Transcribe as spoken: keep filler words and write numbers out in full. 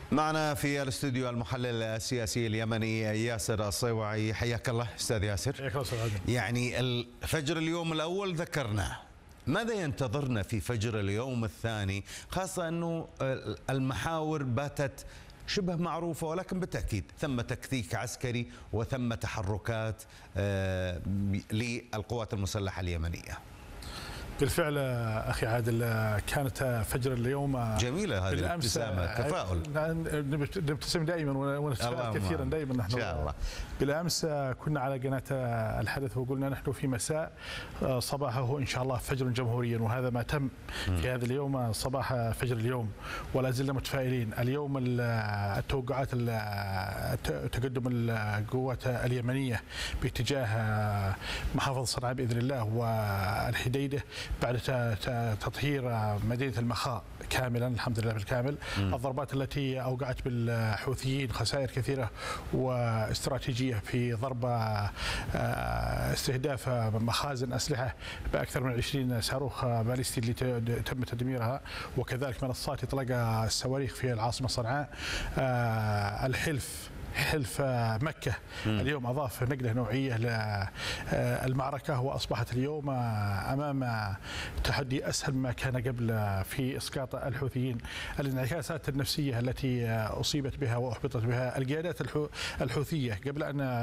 معنا في الاستوديو المحلل السياسي اليمني ياسر الصيوعي. حياك الله استاذ ياسر. حياك الله استاذ عادل. يعني الفجر اليوم الاول ذكرناه، ماذا ينتظرنا في فجر اليوم الثاني، خاصه انه المحاور باتت شبه معروفه، ولكن بالتاكيد ثم تكتيك عسكري وثم تحركات للقوات المسلحه اليمنيه. بالفعل اخي عادل، كانت فجر اليوم جميله هذه الابتسامه، تفاؤل. نبتسم دائما ونتفائل كثيرا دائما نحن ان شاء الله. بالامس كنا على قناه الحدث وقلنا نحن في مساء صباحه ان شاء الله فجر جمهوريا، وهذا ما تم في هذا اليوم صباح فجر اليوم، ولا زلنا متفائلين. اليوم التوقعات تقدم القوات اليمنيه باتجاه محافظه صنعاء باذن الله والحديده بعد تطهير مدينة المخاء كاملا الحمد لله بالكامل. م. الضربات التي أوقعت بالحوثيين خسائر كثيرة واستراتيجية في ضرب استهداف مخازن أسلحة بأكثر من عشرين صاروخ باليستي اللي تم تدميرها، وكذلك منصات إطلاق الصواريخ في العاصمة صنعاء. الحلف حلف مكة اليوم أضاف نقلة نوعية للمعركة، وأصبحت اليوم أمام تحدي أسهل مما كان قبل في إسقاط الحوثيين. الانعكاسات النفسية التي أصيبت بها وأحبطت بها القيادات الحوثية قبل أن